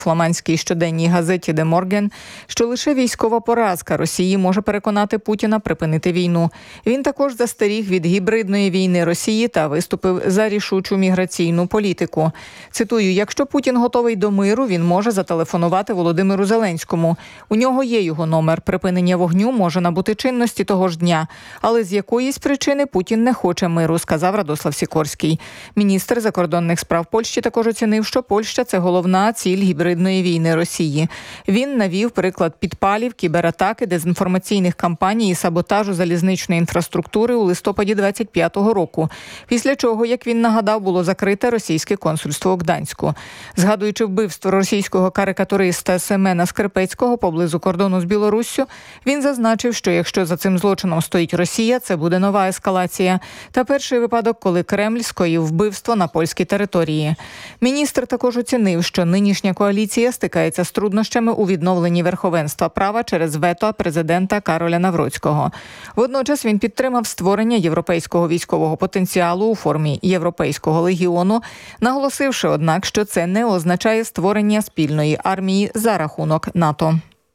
фламандській щоденній газеті «Де Морген», що лише військова поразка Росії може переконати Путіна припинити війну. Він також застеріг від гібридної війни Росії та виступив за рішучу міграційну політику. Цитую: «Якщо Путін готовий до миру, він може зателефонувати Володимиру Зеленському. У нього є його номер. Припинення вогню може набути чинності того ж дня. Але з якоїсь причини Путін не хоче миру», – сказав Радослав Сікорський. Міністр закордонних справ Польщі також оцінив, що Польща – це головна ціль гібридної війни Росії. Він навів приклад підпалів, кібератаки, дезінформаційних кампаній і саботажу залізничної інфраструктури у листопаді 25-го року. Після чого, як він нагадав, було закрите російське консульство у Гданську. Згадуючи вбивство російського карикатуриста Семена Скрипецького поблизу кордону з Білоруссю, він зазначив, що якщо за цим злочином стоїть Росія, це буде нова ескалація. Та перший випадок, коли Кремль скоїв вбивство на польській території. Міністр також оцінив, що нинішня коаліція стикається з труднощами у відновленні верховенства права через вето президента Кароля Навроцького. Водночас він підтримав створення європейського військового потенціалу у формі Європейського легіону, наголосивши, однак, що це не означає створення спільної армії за рахунок НАТО.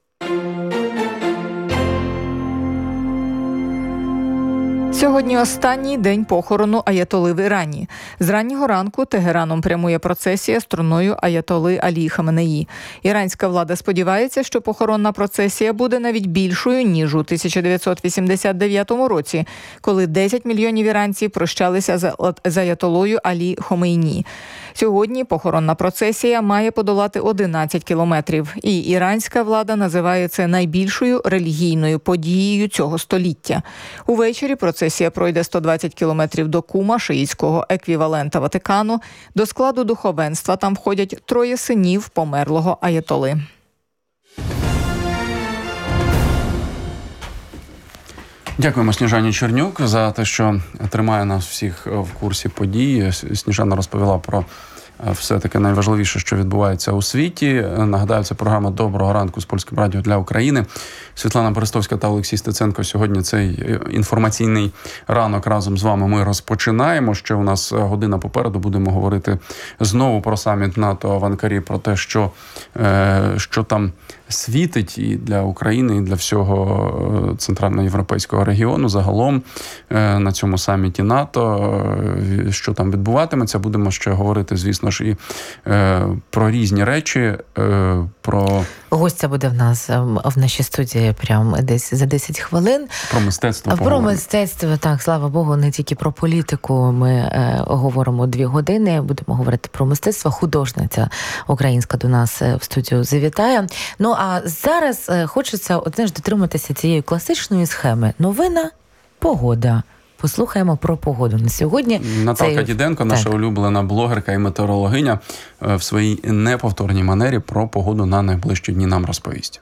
Сьогодні останній день похорону аятоли в Ірані. З раннього ранку Тегераном прямує процесія з троною аятоли Алі Хаменеї. Іранська влада сподівається, що похоронна процесія буде навіть більшою, ніж у 1989 році, коли 10 мільйонів іранців прощалися з аятолою Алі Хомейні. Сьогодні похоронна процесія має подолати 11 кілометрів, і іранська влада називає це найбільшою релігійною подією цього століття. Увечері процесія пройде 120 кілометрів до Кума, шиїтського еквівалента Ватикану. До складу духовенства там входять 3 синів померлого аятоли. Дякуємо Сніжані Чернюк за те, що тримає нас всіх в курсі подій. Сніжана розповіла про все таки найважливіше, що відбувається у світі. Нагадаю, це програма «Доброго ранку» з Польським радіо для України. Світлана Берестовська та Олексій Стеценко. Сьогодні цей інформаційний ранок разом з вами ми розпочинаємо. Ще у нас година попереду. Будемо говорити знову про саміт НАТО в Анкарі, про те, що там світить і для України, і для всього центральноєвропейського регіону. Загалом на цьому саміті НАТО, що там відбуватиметься. Будемо ще говорити, звісно ж, і про різні речі, про... Гостя буде в нас в нашій студії прямо десь за 10 хвилин. Про мистецтво. Про мистецтво, так, слава Богу, не тільки про політику. Ми говоримо 2 години, будемо говорити про мистецтво. Художниця українська до нас в студію завітає. Ну, а зараз хочеться, дотриматися цієї класичної схеми. Новина, погода. Послухаємо про погоду на сьогодні. Наталка Діденко, наша улюблена блогерка і метеорологиня, в своїй неповторній манері про погоду на найближчі дні нам розповість.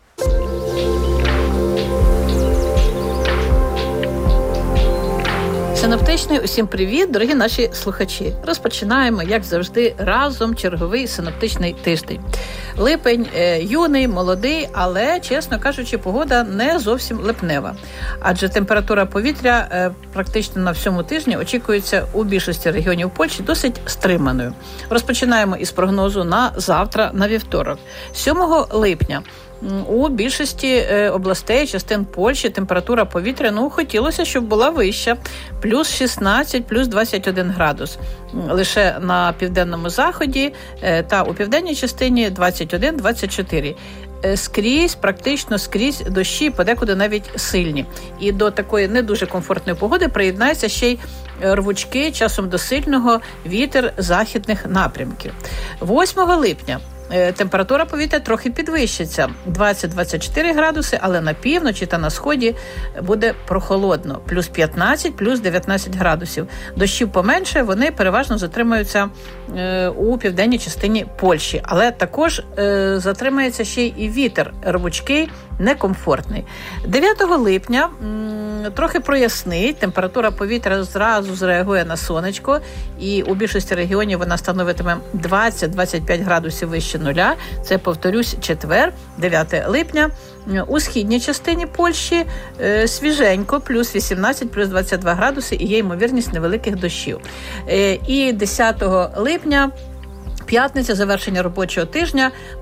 Синоптичний усім привіт, дорогі наші слухачі. Розпочинаємо, як завжди, разом черговий синоптичний тиждень. Липень юний, молодий, але, чесно кажучи, погода не зовсім липнева. Адже температура повітря практично на всьому тижні очікується у більшості регіонів Польщі досить стриманою. Розпочинаємо із прогнозу на завтра, на вівторок. 7 липня. У більшості областей, частин Польщі температура повітря, хотілося, щоб була вища. Плюс 16, плюс 21 градус. Лише на південному заході та у південній частині 21-24. Практично скрізь дощі, подекуди навіть сильні. І до такої не дуже комфортної погоди приєднається ще й рвучки, часом до сильного, вітер західних напрямків. 8 липня. Температура повітря трохи підвищиться. 20-24 градуси, але на півночі та на сході буде прохолодно. Плюс 15, плюс 19 градусів. Дощів поменше, вони переважно затримаються у південній частині Польщі. Але також затримається ще і вітер рвучкий, некомфортний. 9 липня трохи прояснить, температура повітря зразу зреагує на сонечко, і у більшості регіонів вона становитиме 20-25 градусів вище нуля. Це, повторюсь, четвер, 9 липня. У східній частині Польщі свіженько, плюс 18, плюс 22 градуси, і є ймовірність невеликих дощів. І 10 липня, п'ятниця, завершення робочого тижня,